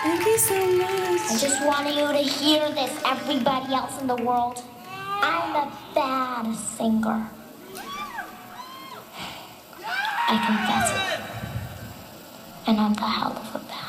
Thank you so much. I just want you to hear this, everybody else in the world. I'm a bad singer. I confess it. And I'm the hell of a bad